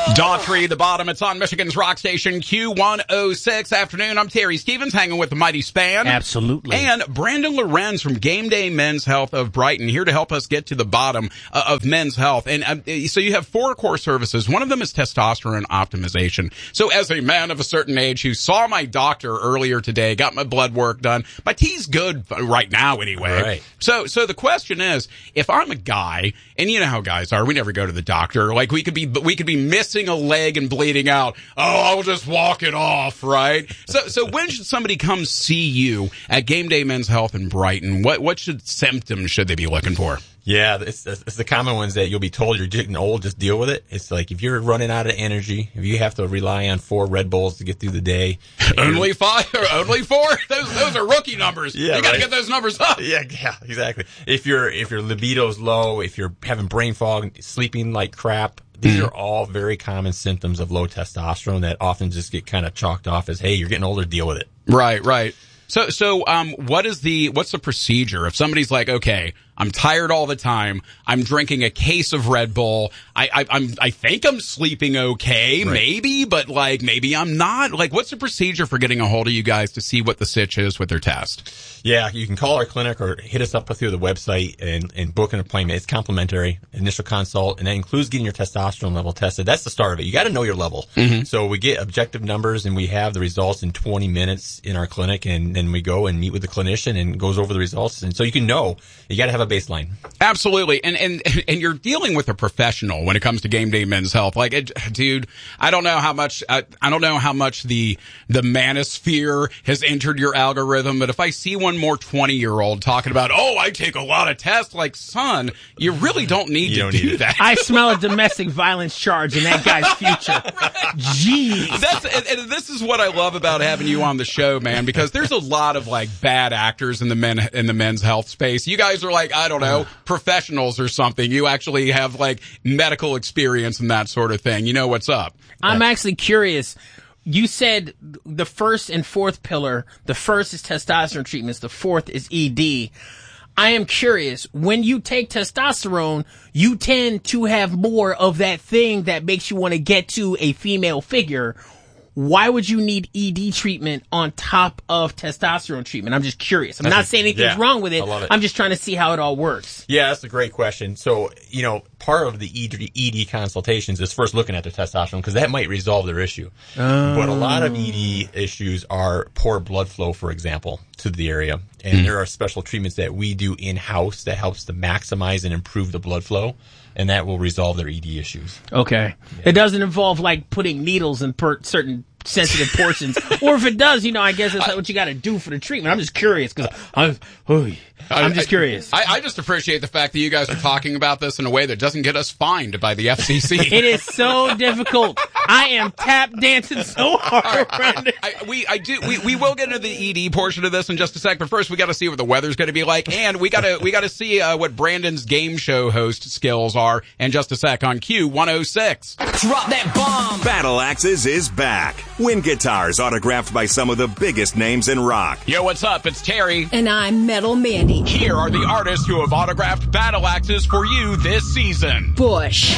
Daughtry, the bottom. It's on Michigan's rock station, Q106. Afternoon, I'm Terry Stevens, hanging with the Mighty Span. Absolutely. And Brandon Lorenz from Game Day Men's Health of Brighton, here to help us get to the bottom of men's health. And so you have 4 core services. One of them is testosterone optimization. So as a man of a certain age who saw my doctor earlier today, got my blood work done, my T's good right now anyway. Right. So the question is, if I'm a guy, and you know how guys are, we never go to the doctor. Like we could be missing a leg and bleeding out. Oh, I'll just walk it off, right? So when should somebody come see you at Game Day Men's Health in Brighton? What symptoms should they be looking for? Yeah, it's the common ones that you'll be told you're getting old, just deal with it. It's like if you're running out of energy, if you have to rely on 4 Red Bulls to get through the day. Only 5 or only 4? Those are rookie numbers. Yeah, you got to get those numbers up. Yeah, exactly. If your libido's low, if you're having brain fog, sleeping like crap, these are all very common symptoms of low testosterone that often just get kind of chalked off as, hey, you're getting older, deal with it. Right. So, what's the procedure? If somebody's like, okay, I'm tired all the time, I'm drinking a case of Red Bull, I think I'm sleeping okay, right, maybe, but like, maybe I'm not. Like, what's the procedure for getting a hold of you guys to see what the sitch is with their test? Yeah, you can call our clinic or hit us up through the website and book an appointment. It's complimentary, initial consult, and that includes getting your testosterone level tested. That's the start of it. You got to know your level. Mm-hmm. So we get objective numbers and we have the results in 20 minutes in our clinic, and then we go and meet with the clinician and goes over the results. And so you can know, you got to have a baseline. Absolutely. And you're dealing with a professional when it comes to Game Day Men's Health. Like, dude, I don't know how much the manosphere has entered your algorithm, but if I see one more 20-year-old talking about, oh, I take a lot of tests, like, son, you really don't need to do that. I smell a domestic violence charge in that guy's future. Jeez. And this is what I love about having you on the show, man, because there's a lot of like bad actors in the men's health space. You guys are like, I don't know, professionals or something. You actually have like medical experience and that sort of thing. You know what's up. I'm actually curious. You said the first and fourth pillar, the first is testosterone treatments, the fourth is ED. I am curious, when you take testosterone, you tend to have more of that thing that makes you want to get to a female figure. Why would you need ED treatment on top of testosterone treatment? I'm just curious. I'm not saying anything's wrong with it. I'm just trying to see how it all works. Yeah, that's a great question. So, part of the ED consultations is first looking at their testosterone because that might resolve their issue. But a lot of ED issues are poor blood flow, for example, to the area. And there are special treatments that we do in-house that helps to maximize and improve the blood flow. And that will resolve their ED issues. Okay. Yeah. It doesn't involve like putting needles in certain sensitive portions. Or if it does, I guess that's what you got to do for the treatment. I'm just curious because I'm just curious. I just appreciate the fact that you guys are talking about this in a way that doesn't get us fined by the FCC. It is so difficult. I am tap dancing so hard. We will get into the ED portion of this in just a sec, but first we got to see what the weather's going to be like, and we got to see what Brandon's game show host skills are in just a sec on Q106. Drop that bomb. Battle Axes is back. Wind guitars autographed by some of the biggest names in rock. Yo, what's up? It's Terry. And I'm Metal Mandy. Here are the artists who have autographed battle axes for you this season. Bush.